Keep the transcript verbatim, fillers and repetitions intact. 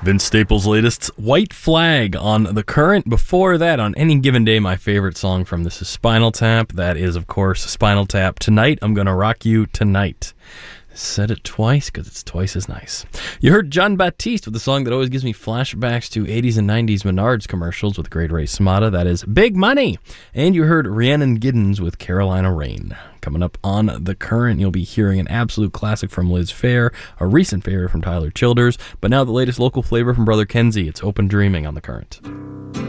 Vince Staples' latest White Flag on The Current. Before that, on Any Given Day, my favorite song from this is Spinal Tap. That is, of course, Spinal Tap. Tonight, I'm Gonna Rock You Tonight. Said it twice because it's twice as nice. You heard John Batiste with the song that always gives me flashbacks to eighties and nineties Menards commercials with Great Ray Smata. That is Big Money. And you heard Rhiannon Giddens with Carolina Rain. Coming up on The Current, you'll be hearing an absolute classic from Liz Phair, a recent favorite from Tyler Childers, but now the latest local flavor from Brother Kenzie. It's Open Dreaming on The Current.